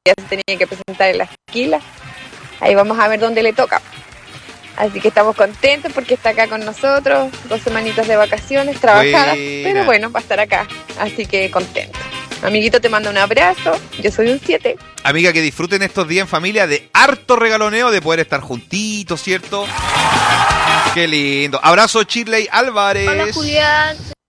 día se tenía que presentar en la esquila. Ahí vamos a ver dónde le toca. Así que estamos contentos porque está acá con nosotros, 2 semanitas de vacaciones, trabajadas, pero bueno, va a estar acá, así que contento. Amiguito, te mando un abrazo, yo soy un 7. Amiga, que disfruten estos días en familia de harto regaloneo, de poder estar juntitos, ¿cierto? Qué lindo. Abrazo, Shirley Álvarez. Hola, Julián.